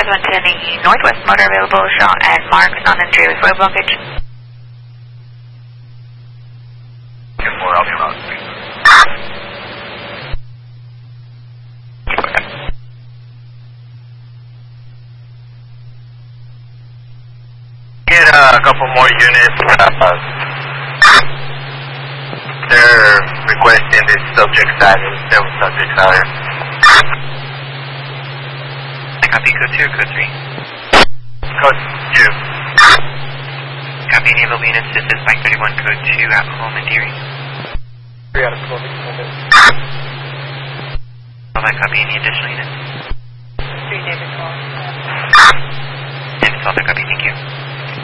110 Northwest motor available, Shaw and Marks on entry with oil blockage. 4 Alpha Rock. Get a couple more units. They're requesting this subject status, several subjects out here. Copy, code 2 or code 3? Code 2. Copy, any available units, this is Mike 31, code 2 at home and Deering. 3 out of 12 extended. Will I copy any additional units? 3 David 12. David 12, I copy, thank you.